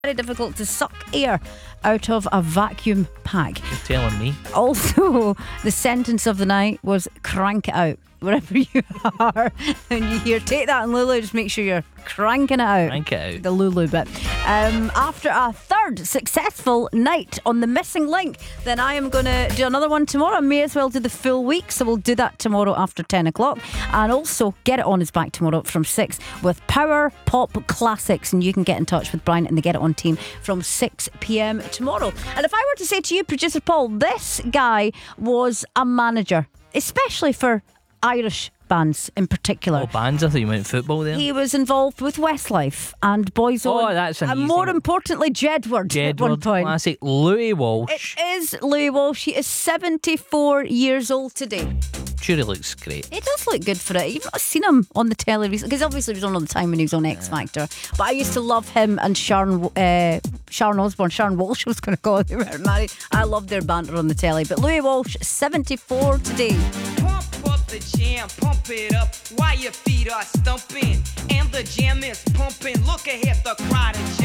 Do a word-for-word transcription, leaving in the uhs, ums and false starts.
Very difficult to suck air out of a vacuum pack. You're telling me. Also, the sentence of the night was crank it out. Wherever you are and you hear take that in Lulu, just make sure you're cranking it out. Crank it out. The Lulu bit. Um, after a third successful night on the missing link, then I am going to do another one tomorrow. I may as well do the full week, so we'll do that tomorrow after ten o'clock. And also, Get It On is back tomorrow from six with Power Pop Classics. And you can get in touch with Brian and the Get It On team from six p.m. tomorrow. And if I were to say to you, producer Paul, this guy was a manager, especially for Irish bands in particular. Oh, bands? I thought you meant football there. He was involved with Westlife and Boyzone. Oh, that's an and easy more one. importantly, Jedward, at one Jedward point. classic. Louis Walsh. It is Louis Walsh. He is seventy-four years old today. Sure, he looks great. He does look good for it. You've not seen him on the telly recently, because obviously he was on all the time when he was on X Factor. But I used to love him and Sharon uh, Sharon Osbourne. Sharon Walsh, I was going to call her. They were married. I loved their banter on the telly. But Louis Walsh, seventy-four today. Pump up the jam, pump it up while your feet are stumping. And the jam is pumping. Look ahead, the crowd is